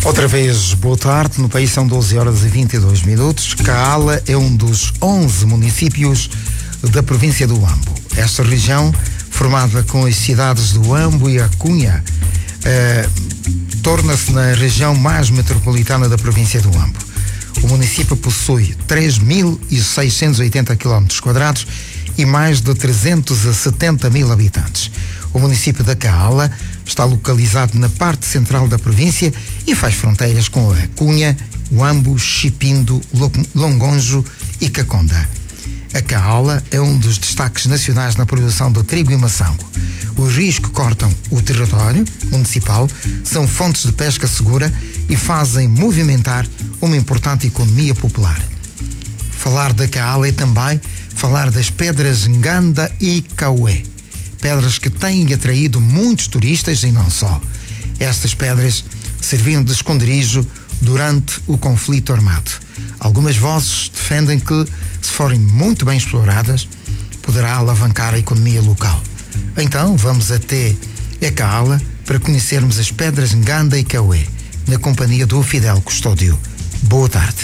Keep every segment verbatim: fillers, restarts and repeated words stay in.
Outra vez, boa tarde. No país são doze horas e vinte e dois minutos. Caala é um dos onze municípios da província do Huambo. Esta região, formada com as cidades do Huambo e a Cunha, eh, torna-se na região mais metropolitana da província do Huambo. O município possui três mil seiscentos e oitenta quilómetros quadrados e mais de trezentos e setenta mil habitantes. O município da Caala está localizado na parte central da província e faz fronteiras com a Cunha, Huambo, Chipindo, Longonjo e Caconda. A Caala é um dos destaques nacionais na produção de trigo e maçango. Os rios que cortam o território municipal são fontes de pesca segura e fazem movimentar uma importante economia popular. Falar da Caala é também falar das pedras Nganda e Cauê, pedras que têm atraído muitos turistas e não só. Estas pedras serviram de esconderijo durante o conflito armado. Algumas vozes defendem que, se forem muito bem exploradas, poderá alavancar a economia local. Então, vamos até a Caala para conhecermos as pedras Nganda e Cauê, na companhia do Fidel Custódio. Boa tarde.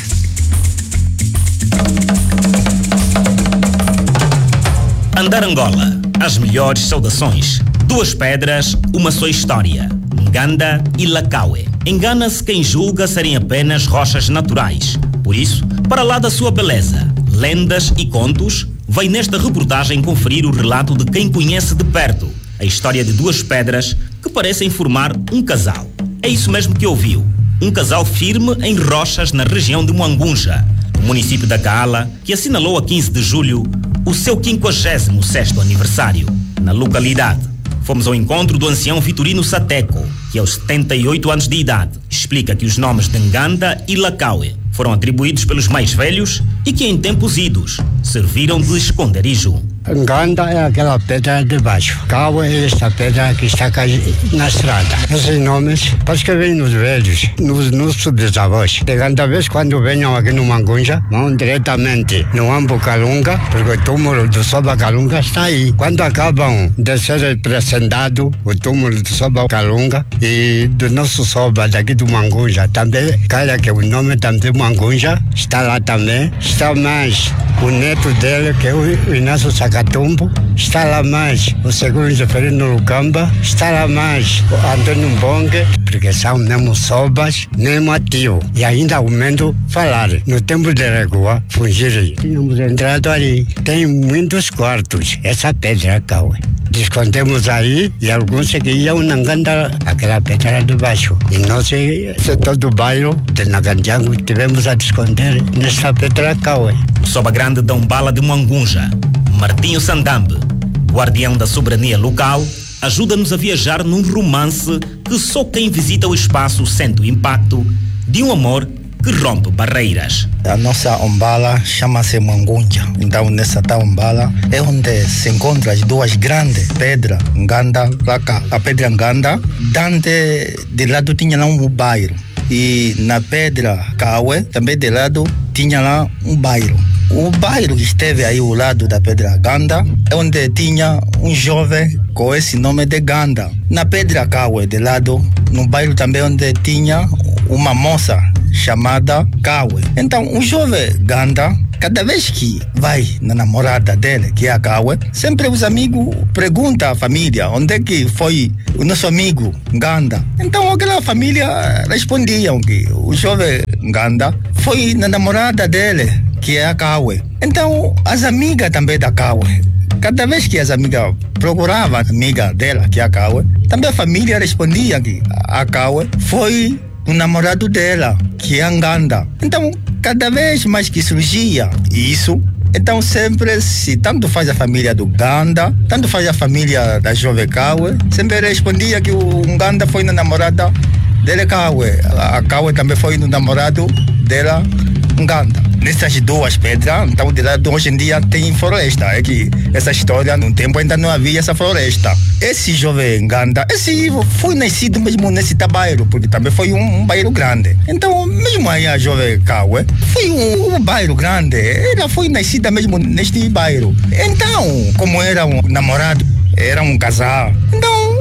Andarangola, as melhores saudações. Duas pedras, uma só história. Nganda e Lacauê. Engana-se quem julga serem apenas rochas naturais. Por isso, para lá da sua beleza, lendas e contos, vai nesta reportagem conferir o relato de quem conhece de perto a história de duas pedras que parecem formar um casal. É isso mesmo que ouviu. Um casal firme em rochas na região de Muangunja, no município da Caala, que assinalou a quinze de julho o seu quinquagésimo sexto aniversário. Na localidade, fomos ao encontro do ancião Vitorino Sateco, que aos setenta e oito anos de idade explica que os nomes de Nganda e Lacauê foram atribuídos pelos mais velhos e que em tempos idos serviram de esconderijo. Nganda é aquela pedra de baixo. Cauê é esta pedra que está na estrada. Esses nomes parece que vêm nos velhos, nos nossos bisavós. De cada vez quando venham aqui no Muangunja, vão diretamente no Huambo Calunga, porque o túmulo do Soba Calunga está aí. Quando acabam de ser apresentado o túmulo do Soba Calunga e do nosso Soba daqui do Muangunja, também, cara, que o nome também Muangunja está lá também. Está mais o neto dele, que é o Inácio Sacatumbo, está lá mais o segundo Zeferino Lucamba, está lá mais o Antônio Bongue, porque são mesmo sobas, mesmo ativos. E ainda aumento falar. No tempo de Regua, fugir. Tínhamos entrado ali. Tem muitos quartos, essa pedra, Cauê. Descontemos aí e alguns que iam na Nganda, aquela pedra de baixo. E nós, setor do bairro de Naganjango, tivemos a descontar nessa pedra, Cauê. Soba Grande da Umbala de Muangunja, Martinho Sandambe, guardião da soberania local, ajuda-nos a viajar num romance que só quem visita o espaço sente o impacto de um amor que rompe barreiras. A nossa Umbala chama-se Muangunja. Então, nessa tal Umbala é onde se encontram as duas grandes pedras, Nganda e Lacauê. A pedra Nganda, dante de lado tinha lá um bairro. E na pedra Cauê, também de lado, tinha lá um bairro. O bairro que esteve aí ao lado da pedra Nganda é onde tinha um jovem com esse nome de Nganda. Na pedra Cauê, de lado, no bairro também onde tinha uma moça chamada Cauê. Então, o jovem Nganda, cada vez que vai na namorada dele, que é a Cauê, sempre os amigos perguntam à família onde é que foi o nosso amigo Nganda. Então, aquela família respondiam que o jovem Nganda foi na namorada dele, que é a Cauê. Então, as amigas também da Cauê, cada vez que as amigas procuravam a amiga dela, que é a Cauê, também a família respondia que a Cauê foi o namorado dela, que é a Nganda. Então, cada vez mais que surgia isso, então sempre, se tanto faz a família do Nganda, tanto faz a família da jovem Cauê, sempre respondia que o Nganda foi na namorada dele, Cauê. A Cauê também foi no namorado dela, Nganda. Nessas duas pedras, então de lado hoje em dia tem floresta. É que essa história, no tempo ainda não havia essa floresta. Esse jovem Nganda, esse foi nascido mesmo nesse bairro, porque também foi um, um bairro grande. Então, mesmo aí a jovem Cauê, foi um, um bairro grande. Ela foi nascida mesmo neste bairro. Então, como era um namorado, era um casal, então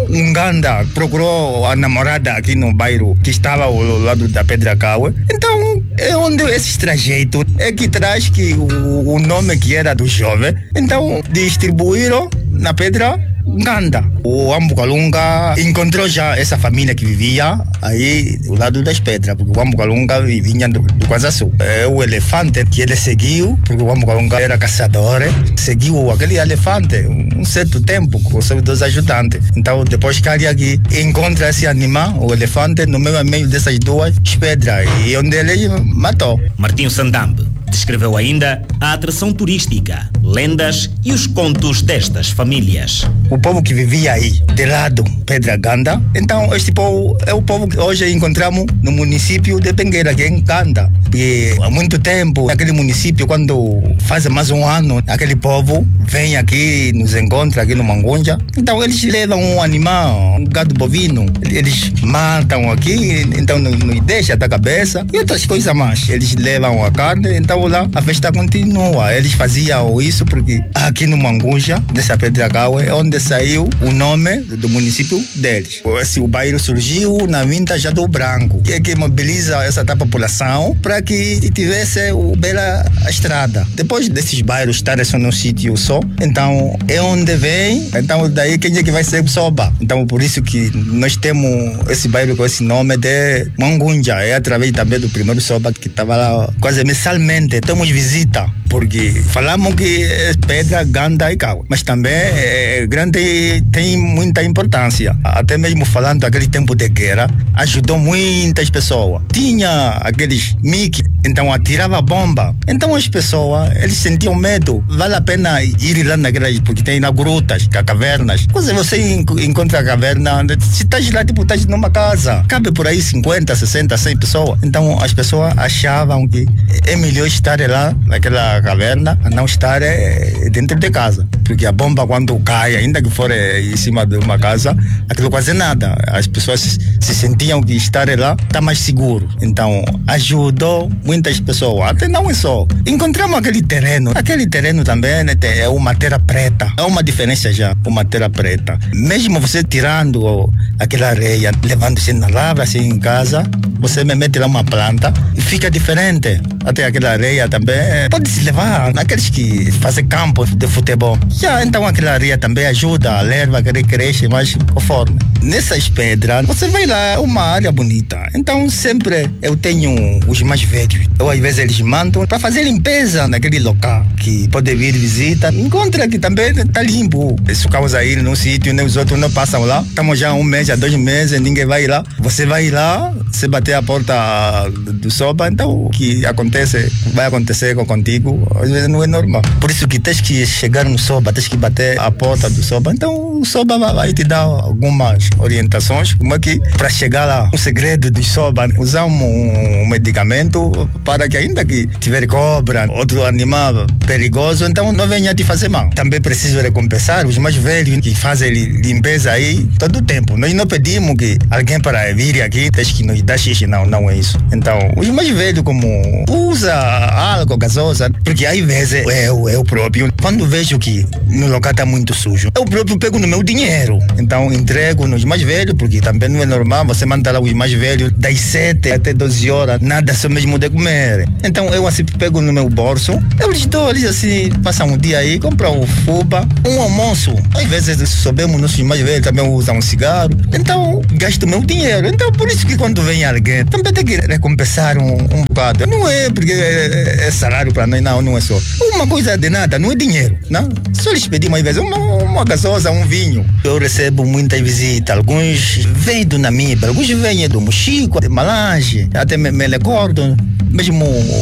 um ganda procurou a namorada aqui no bairro que estava ao lado da Pedra Caue. Então, é onde esse trajeto é que traz que o, o nome que era do jovem. Então, distribuíram na Pedra Nganda. O Ambucalunga encontrou já essa família que vivia aí do lado das pedras, porque o Ambucalunga vinha do, do Quasaçu. É o elefante que ele seguiu, porque o Ambucalunga era caçador, seguiu aquele elefante um certo tempo com os seus dois ajudantes. Então, depois que ele aqui encontra esse animal, o elefante, no meio, meio dessas duas pedras, e onde ele matou. Martinho Sandambe descreveu ainda a atração turística, lendas e os contos destas famílias. O povo que vivia aí, de lado, Pedra Ganda, então este povo é o povo que hoje encontramos no município de Benguela, que é em Ganda. E há muito tempo, naquele município, quando faz mais um ano, aquele povo vem aqui, nos encontra aqui no Mangunja. Então eles levam um animal, um gado bovino, eles matam aqui, então nos deixam da cabeça e outras coisas mais. Eles levam a carne, então lá a festa continua. Eles faziam isso porque aqui no Mangunja, nessa Pedra Caue, é onde saiu o nome do município deles. Esse, o bairro surgiu na vinda já do branco, que é que mobiliza essa população para que tivesse o bela estrada. Depois desses bairros estarem só num sítio só, então é onde vem, então daí quem é que vai ser o Soba. Então por isso que nós temos esse bairro com esse nome de Mangunja, é através também do primeiro Soba que estava lá quase mensalmente. Temos visita, porque falamos que é Pedra, Ganda e Caue, mas também é grande, tem muita importância. Até mesmo falando daquele tempo de guerra, ajudou muitas pessoas. Tinha aqueles mic, então atirava bomba. Então as pessoas, eles sentiam medo. Vale a pena ir lá naquelas, porque tem lá grutas, cavernas. Quando você encontra a caverna, se estás lá, tipo, estás numa casa, cabe por aí cinquenta, sessenta, cem pessoas. Então as pessoas achavam que é melhor estar lá naquela caverna, a não estar é, dentro de casa, porque a bomba quando cai, ainda que for é, em cima de uma casa, aquilo quase nada. As pessoas se, se sentiam que estar lá está mais seguro. Então ajudou muitas pessoas. Até não é só. Encontramos aquele terreno. Aquele terreno também né, é uma terra preta. É uma diferença já, uma terra preta. Mesmo você tirando aquela areia, levando-se na lavra assim em casa, você me mete lá uma planta e fica diferente. Até aquela areia também pode se levar naqueles que fazem campo de futebol. Já então aquela areia também ajuda a erva que cresce mais conforme. Nessas pedras, você vai lá, é uma área bonita. Então sempre eu tenho os mais velhos. Eu às vezes eles mandam para fazer limpeza naquele local, que pode vir visita. Encontra que também está limpo. Isso causa ir num sítio, nem os outros não passam lá. Estamos já há um mês, há dois meses, ninguém vai lá. Você vai lá, você bater a porta do Soba, então o que acontece, vai acontecer com contigo, às vezes não é normal. Por isso que tens que chegar no Soba, tens que bater a porta do Soba. Então o Soba vai te dar algumas orientações, como é que para chegar lá, o segredo do Soba, usar um, um medicamento para que ainda que tiver cobra, outro animal perigoso, então não venha te fazer mal. Também preciso recompensar os mais velhos que fazem limpeza aí todo o tempo. Nós não pedimos que alguém para vir aqui, tens que nos dar xixi, não, não é isso. Então, os mais velhos como usa álcool, gasosa, porque às vezes eu, eu próprio, quando vejo que no local está muito sujo, eu próprio pego no meu dinheiro. Então, entrego nos mais velhos, porque também não é normal você mandar lá os mais velhos das sete até doze horas, nada só mesmo de comer. Então, eu assim pego no meu bolso, eu lhes dou, eles assim, passam um dia aí, compram um fuba, um almoço. Às vezes, sabemos, nossos mais velhos também usam um cigarro. Então, gasto meu dinheiro. Então, por isso que quando vem alguém, também tem que recompensar um, um bocado. Não é porque é, é salário para nós, não, não é só. Uma coisa de nada, não é dinheiro, não? Só lhes pedimos às vezes uma, uma gasosa, um vinho. Eu recebo muitas visitas, alguns vêm do Namíbia, alguns vêm do Mochico, de Malange, até me, me recordo, mesmo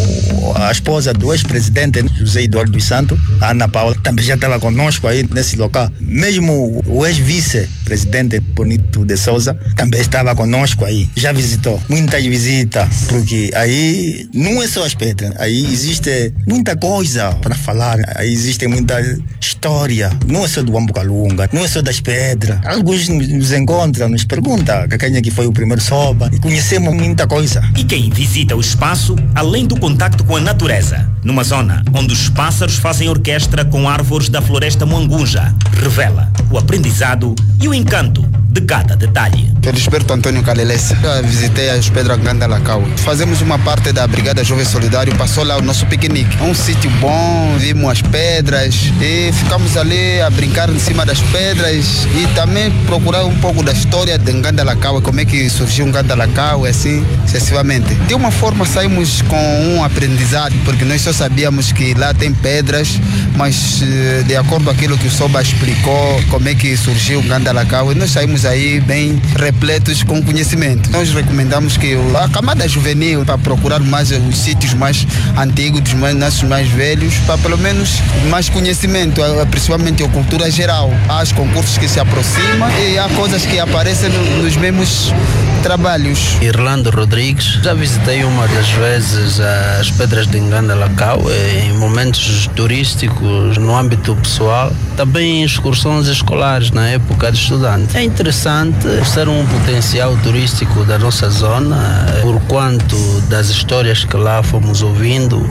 a esposa do ex-presidente José Eduardo dos Santos, a Ana Paula, também já estava conosco aí nesse local. Mesmo o ex-vice-presidente Bonito de Souza também estava conosco aí, já visitou. Muitas visitas, porque aí não é só as pedras, aí existe muita coisa para falar, aí existe muita história, não é só do Ambucalunga, não é só das pedras. Alguns nos encontram, nos perguntam quem é que foi o primeiro Soba, e conhecemos muita coisa. E quem visita o espaço, além do contacto com a natureza, numa zona onde os pássaros fazem orquestra com árvores da floresta Mangunja, revela o aprendizado e o encanto de cada detalhe. Felisberto Antônio Calelessa. Já visitei as Pedras Nganda Lacauê. Fazemos uma parte da Brigada Jovem Solidário, passou lá o nosso piquenique. É um sítio bom, vimos as pedras e ficamos ali a brincar em cima das pedras e também procurar um pouco da história de Nganda Lacauê, como é que surgiu Nganda Lacauê, assim, sucessivamente. De uma forma saímos com um aprendizado, porque nós só sabíamos que lá tem pedras, mas de acordo com aquilo que o Soba explicou, como é que surgiu Nganda Lacauê, nós saímos aí bem repletos com conhecimento. Nós recomendamos que a camada juvenil, para procurar mais os sítios mais antigos, dos mais, nossos mais velhos, para pelo menos mais conhecimento, principalmente a cultura geral. Há os concursos que se aproximam e há coisas que aparecem nos mesmos trabalhos. Irlando Rodrigues, já visitei uma das vezes as Pedras de Nganda Lacauê em momentos turísticos no âmbito pessoal, também em excursões escolares na época de estudante. É interessante ser um potencial turístico da nossa zona, por quanto das histórias que lá fomos ouvindo,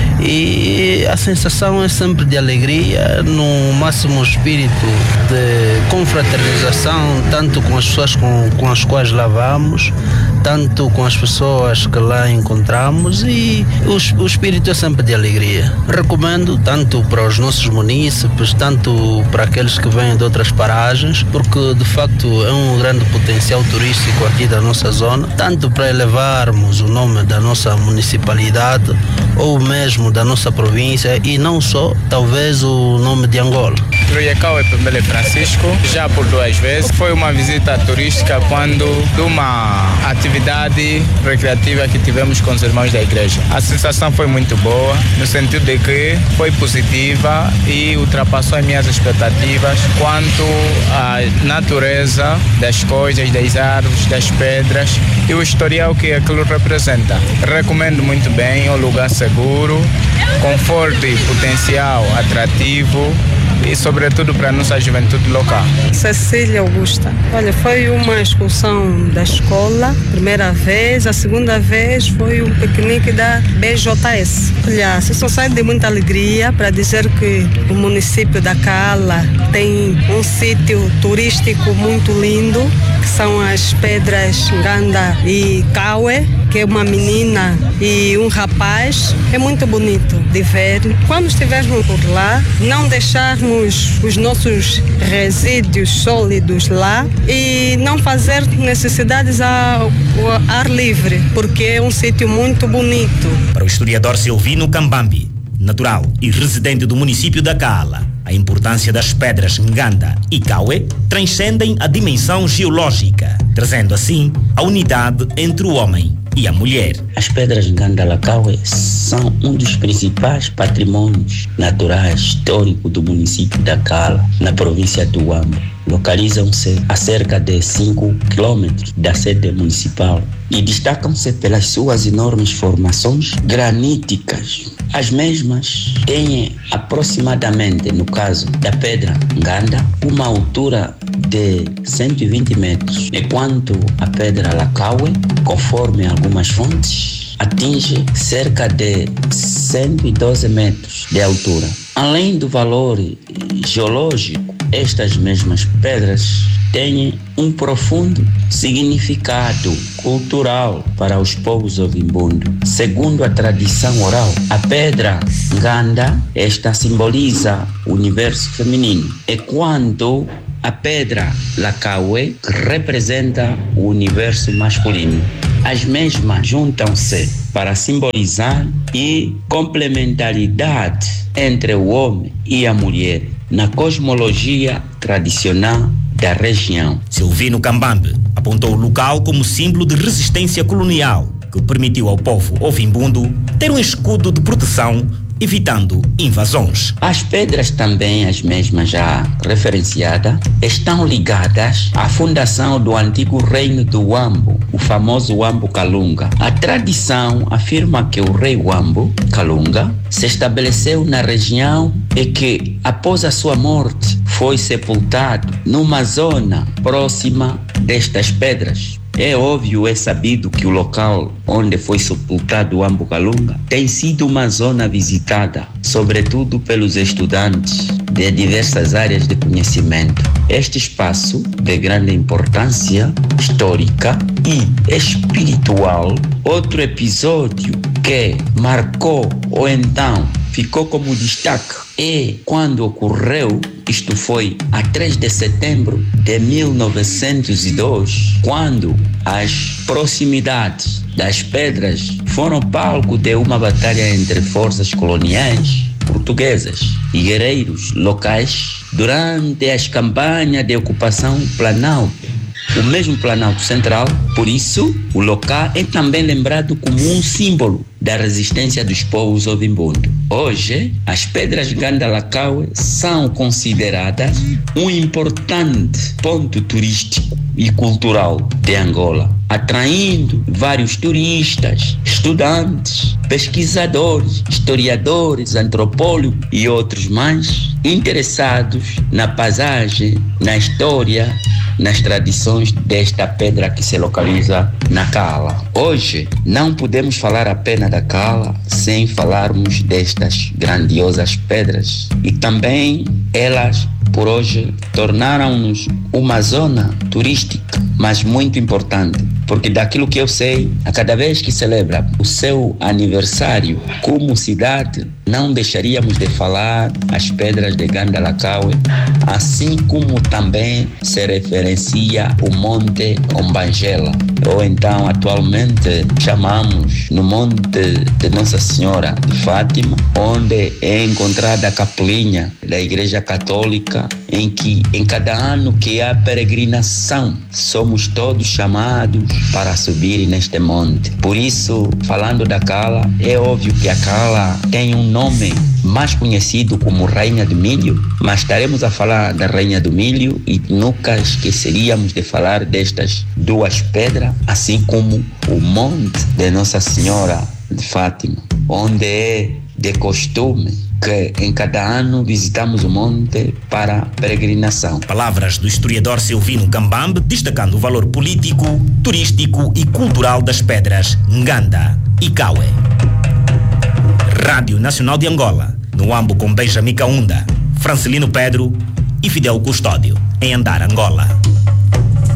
e a sensação é sempre de alegria, no máximo espírito de confraternização, tanto com as pessoas com, com as quais lá vamos, tanto com as pessoas que lá encontramos, e o, o espírito é sempre de alegria. Recomendo tanto para os nossos munícipes, tanto para aqueles que vêm de outras paragens, porque de facto é um grande potencial turístico aqui da nossa zona, tanto para elevarmos o nome da nossa municipalidade ou mesmo da nossa província, e não só, talvez, o nome de Angola. Lacauê Pembele Francisco, já por duas vezes. Foi uma visita turística quando de uma atividade recreativa que tivemos com os irmãos da igreja. A sensação foi muito boa, no sentido de que foi positiva e ultrapassou as minhas expectativas quanto à natureza das coisas, das árvores, das pedras e o historial que aquilo representa. Recomendo muito bem, é um lugar seguro, com forte potencial atrativo e sobretudo para a nossa juventude local. Cecília Augusta. Olha, foi uma excursão da escola, primeira vez, a segunda vez foi um piquenique da B J S. Olha, se só sai de muita alegria para dizer que o município da Cala tem um sítio turístico muito lindo, que são as Pedras Nganda e Kauê, que é uma menina e um rapaz. É muito bonito de ver. Quando estivermos por lá, não deixarmos os nossos resíduos sólidos lá e não fazer necessidades ao ar livre, porque é um sítio muito bonito. Para o historiador Silvino Cambambi, natural e residente do município da Cala, a importância das pedras Nganda e Kauê transcendem a dimensão geológica, trazendo assim a unidade entre o homem e a mulher. As pedras Nganda Lacauê são um dos principais patrimônios naturais históricos do município da Cala, na província do Huambo. Localizam-se a cerca de cinco quilômetros da sede municipal e destacam-se pelas suas enormes formações graníticas. As mesmas têm aproximadamente, no caso da pedra Nganda, uma altura de cento e vinte metros, enquanto a pedra Lacauê, conforme algumas fontes, atinge cerca de cento e doze metros de altura. Além do valor geológico, estas mesmas pedras têm um profundo significado cultural para os povos ovimbundos. Segundo a tradição oral, a pedra Nganda, esta simboliza o universo feminino, enquanto a pedra Lacauê representa o universo masculino. As mesmas juntam-se para simbolizar e complementaridade entre o homem e a mulher na cosmologia tradicional da região. Silvino Cambambi apontou o local como símbolo de resistência colonial que permitiu ao povo ovimbundo ter um escudo de proteção, evitando invasões. As pedras também, as mesmas já referenciadas, estão ligadas à fundação do antigo reino do Huambo, o famoso Huambo Kalunga. A tradição afirma que o rei Huambo Kalunga se estabeleceu na região e que, após a sua morte, foi sepultado numa zona próxima destas pedras. É óbvio, é sabido que o local onde foi sepultado o Ambo Kalunga tem sido uma zona visitada, sobretudo pelos estudantes de diversas áreas de conhecimento. Este espaço, de grande importância histórica e espiritual, outro episódio que marcou ou então ficou como destaque é quando ocorreu, isto foi a três de setembro de mil novecentos e dois, quando as proximidades das pedras foram palco de uma batalha entre forças coloniais portuguesas e guerreiros locais durante as campanhas de ocupação Planalto, o mesmo Planalto Central. Por isso, o local é também lembrado como um símbolo da resistência dos povos ovimbundo. Hoje, as pedras Gandalakawe são consideradas um importante ponto turístico e cultural de Angola, atraindo vários turistas, estudantes, pesquisadores, historiadores, antropólogos e outros mais interessados na paisagem, na história, nas tradições desta pedra que se localiza na Cala. Hoje, não podemos falar apenas da Cala sem falarmos destas grandiosas pedras. E também elas, por hoje, tornaram-nos uma zona turística, mas muito importante, porque daquilo que eu sei, a cada vez que celebra o seu aniversário como cidade, não deixaríamos de falar as pedras de Gandalakawe, assim como também se referencia o Monte Ombangela, ou então atualmente chamamos no Monte de Nossa Senhora de Fátima, onde é encontrada a capelinha da Igreja Católica, em que em cada ano que há peregrinação, somos todos chamados para subir neste monte. Por isso, falando da Cala, é óbvio que a Cala tem um nome mais conhecido como Rainha do Milho, mas estaremos a falar da Rainha do Milho e nunca esqueceríamos de falar destas duas pedras, assim como o Monte de Nossa Senhora de Fátima, onde é de costume que em cada ano visitamos o monte para peregrinação. Palavras do historiador Silvino Cambambe, destacando o valor político, turístico e cultural das pedras Nganda e Kawe. Rádio Nacional de Angola, no Ambo com Benjamin Kaunda, Francelino Pedro e Fidel Custódio, em Andar, Angola.